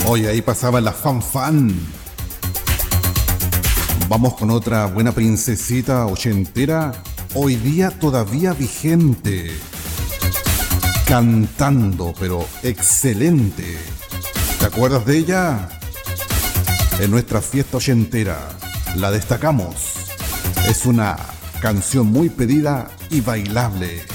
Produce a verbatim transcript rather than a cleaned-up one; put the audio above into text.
Oye, ahí pasaba la fan fan. Vamos con otra buena princesita ochentera, hoy día todavía vigente. Cantando, pero excelente. ¿Te acuerdas de ella? En nuestra fiesta ochentera la destacamos. Es una canción muy pedida y bailable.